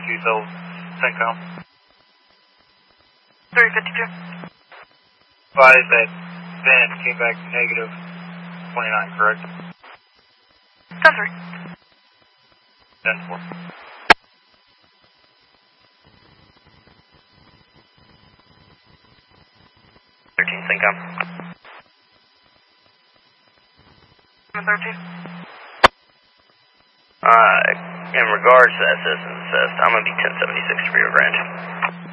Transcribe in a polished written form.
2 cells, CENTCOM. 352. Advise that Van came back negative 29, correct? 10-3. 10-4. 13 CENTCOM. 13. In regards to that citizen assist, I'm going to be 1076 for your range.